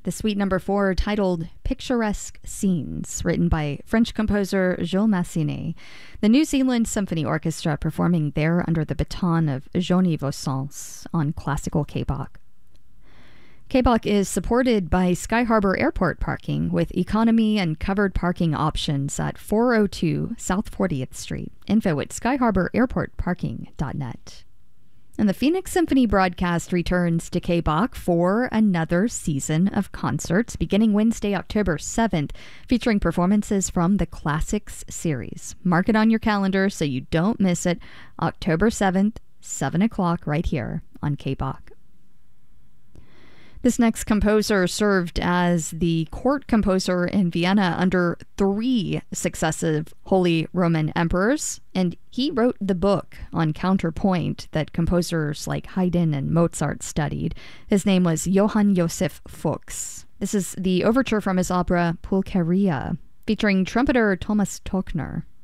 the suite number 4 titled Picturesque Scenes, written by French composer Jules Massenet, the New Zealand Symphony Orchestra performing there under the baton of Johnny Vossens on classical K-Bach. K-Bach is supported by Sky Harbor Airport parking with economy and covered parking options at 402 South 40th Street. Info at skyharbor-airportparking.net. And the Phoenix Symphony broadcast returns to K-Bach for another season of concerts beginning Wednesday, October 7th, featuring performances from the Classics series. Mark it on your calendar so you don't miss it. October 7th, 7 o'clock, right here on K-Bach. This next composer served as the court composer in Vienna under 3 successive Holy Roman emperors, and he wrote the book on counterpoint that composers like Haydn and Mozart studied. His name was Johann Joseph Fuchs. This is the overture from his opera Pulcheria, featuring trumpeter Thomas Tochner.